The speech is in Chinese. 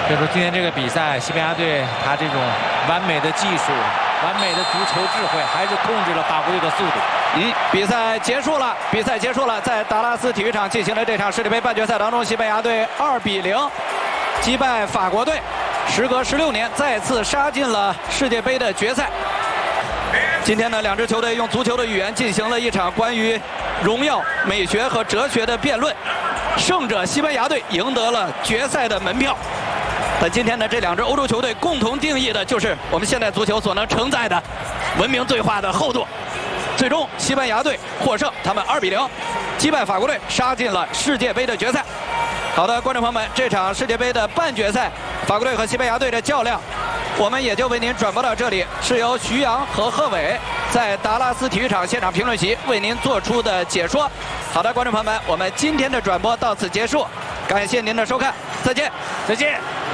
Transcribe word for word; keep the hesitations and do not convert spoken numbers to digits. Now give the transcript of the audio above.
所以说今天这个比赛，西班牙队他这种完美的技术、完美的足球智慧，还是控制了法国队的速度。 嗯，比赛结束了，比赛结束了，在达拉斯体育场进行的这场世界杯半决赛当中，西班牙队二比零击败法国队，时隔十六年再次杀进了世界杯的决赛。今天呢，两支球队用足球的语言进行了一场关于荣耀、美学和哲学的辩论，胜者西班牙队赢得了决赛的门票。但今天呢，这两支欧洲球队共同定义的就是我们现代足球所能承载的文明对话的厚度。最终，西班牙队获胜，他们二比零击败法国队，杀进了世界杯的决赛。好的，观众朋友们，这场世界杯的半决赛，法国队和西班牙队的较量，我们也就为您转播到这里，是由徐阳和贺伟在达拉斯体育场现场评论席为您做出的解说。好的，观众朋友们，我们今天的转播到此结束，感谢您的收看，再见， 再见。